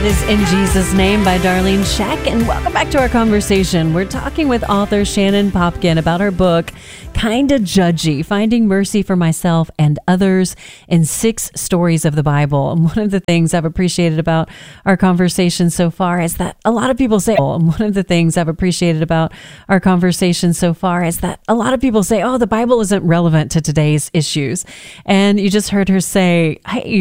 It is In Jesus' Name by Darlene Zschech, and welcome back to our conversation. We're talking with author Shannon Popkin about her book, Kinda Judgy, Finding Mercy for Myself and Others in 6 Stories of the Bible. And one of the things I've appreciated about our conversation so far is that a lot of people say, oh, the Bible isn't relevant to today's issues. And you just heard her say, hey,